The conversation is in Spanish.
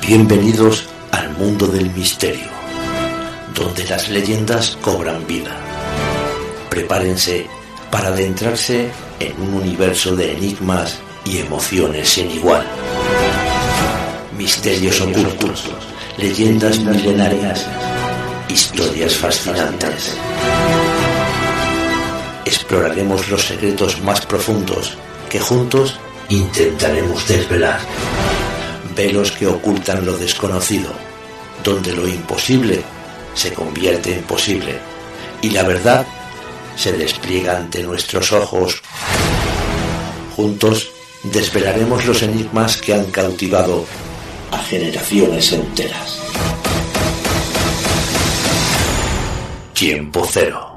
Bienvenidos al mundo del misterio, donde las leyendas cobran vida. Prepárense para adentrarse en un universo de enigmas y emociones sin igual. Misterios ocultos, leyendas milenarias, historias fascinantes. Exploraremos los secretos más profundos que juntos intentaremos desvelar. Velos que ocultan lo desconocido, donde lo imposible se convierte en posible y la verdad se despliega ante nuestros ojos. Juntos desvelaremos los enigmas que han cautivado a generaciones enteras. Tiempo Cero.